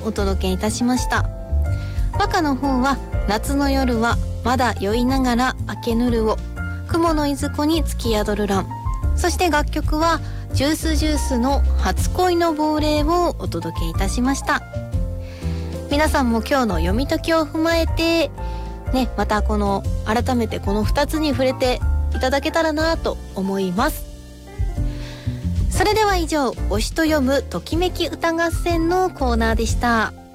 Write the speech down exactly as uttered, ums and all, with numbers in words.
お届けいたしました。和歌の方は夏の夜はまだ酔いながら明けぬるを、雲のいずこに月宿るらん、そして楽曲はジュースジュースの初恋の亡霊をお届けいたしました。皆さんも今日の読み解きを踏まえてね、またこの改めてこのふたつに触れていただけたらなと思います。それでは以上、推しと読むときめき歌合戦のコーナーでした。